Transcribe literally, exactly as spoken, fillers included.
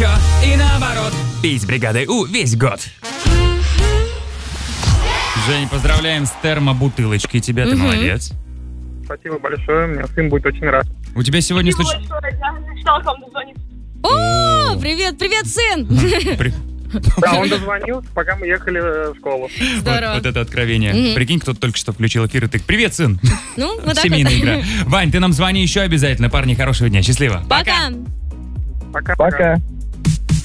еще и наоборот. Пей с бригадой У весь год. Жень, поздравляем с термобутылочкой тебя, ты Мгм. молодец. Спасибо большое, у меня сын будет очень рад. У тебя сегодня случай... Я мечтала к вам дозвониться. О, привет, привет, сын! При- Да, он дозвонился, пока мы ехали в школу. Здорово. Вот, вот это откровение. Мгм. Прикинь, кто-то только что включил эфир и ты: привет, сын. Ну, вот так Семейная вот. игра. Вань, ты нам звони еще обязательно. Парни, хорошего дня. Счастливо. Пока. Пока-пока. Пока.